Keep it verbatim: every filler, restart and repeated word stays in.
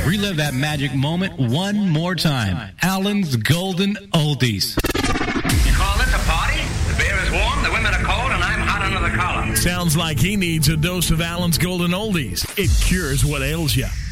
relive that magic moment one more time. Alan's Golden Oldies. You call this a party? The beer is warm, the women are cold, and I'm hot under the collar. Sounds like he needs a dose of Alan's Golden Oldies. It cures what ails you.